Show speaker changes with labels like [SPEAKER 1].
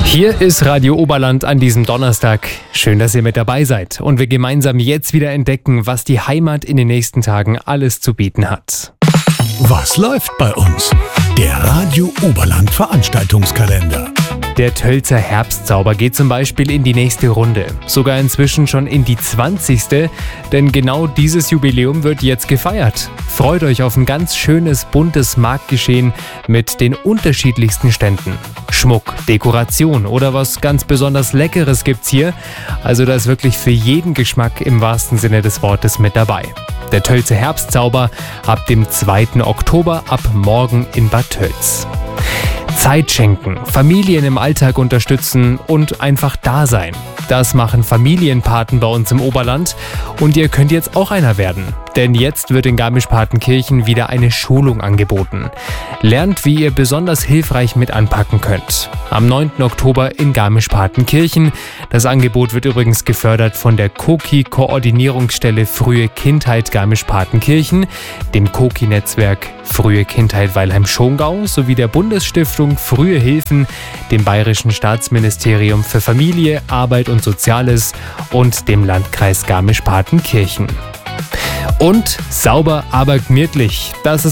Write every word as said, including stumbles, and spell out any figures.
[SPEAKER 1] Hier ist Radio Oberland an diesem Donnerstag. Schön, dass ihr mit dabei seid und wir gemeinsam jetzt wieder entdecken, was die Heimat in den nächsten Tagen alles zu bieten hat.
[SPEAKER 2] Was läuft bei uns? Der Radio Oberland Veranstaltungskalender.
[SPEAKER 1] Der Tölzer Herbstzauber geht zum Beispiel in die nächste Runde. Sogar inzwischen schon in die zwanzigste. Denn genau dieses Jubiläum wird jetzt gefeiert. Freut euch auf ein ganz schönes, buntes Marktgeschehen mit den unterschiedlichsten Ständen. Schmuck, Dekoration oder was ganz besonders Leckeres gibt's hier. Also da ist wirklich für jeden Geschmack im wahrsten Sinne des Wortes mit dabei. Der Tölzer Herbstzauber ab dem zweiten Oktober, ab morgen in Bad Tölz. Zeit schenken, Familien im Alltag unterstützen und einfach da sein. Das machen Familienpaten bei uns im Oberland und ihr könnt jetzt auch einer werden. Denn jetzt wird in Garmisch-Partenkirchen wieder eine Schulung angeboten. Lernt, wie ihr besonders hilfreich mit anpacken könnt. Am neunten Oktober in Garmisch-Partenkirchen. Das Angebot wird übrigens gefördert von der Koki-Koordinierungsstelle Frühe Kindheit Garmisch-Partenkirchen, dem Koki-Netzwerk Frühe Kindheit Weilheim-Schongau sowie der Bundesstiftung Frühe Hilfen, dem Bayerischen Staatsministerium für Familie, Arbeit und Soziales und dem Landkreis Garmisch-Partenkirchen. Und sauber, aber gemütlich. Das ist